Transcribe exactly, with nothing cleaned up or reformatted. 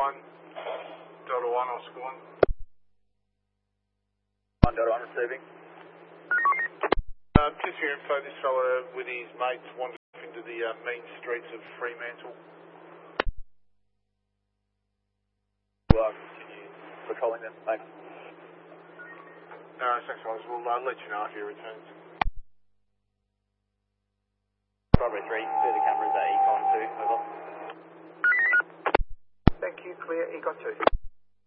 one, Delta one, Oscar one. one Delta one receiving. Uh, just your info, this fella with his mates wandered off into the uh, mean streets of Fremantle. Well, continue patrolling them, mate. No, thanks guys, we'll uh, let you know if he returns. Bravo three, clear the cameras at Econ two, over. Thank you, clear, Econ two.